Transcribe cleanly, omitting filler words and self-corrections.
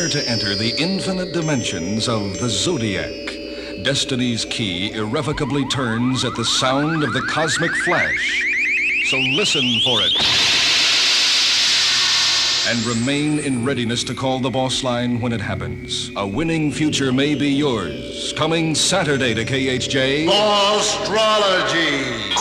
to enter the infinite dimensions of the Zodiac. Destiny's key irrevocably turns at the sound of the cosmic flash. So listen for it. And remain in readiness to call the boss line when it happens. A winning future may be yours. Coming Saturday to KHJ. Astrology.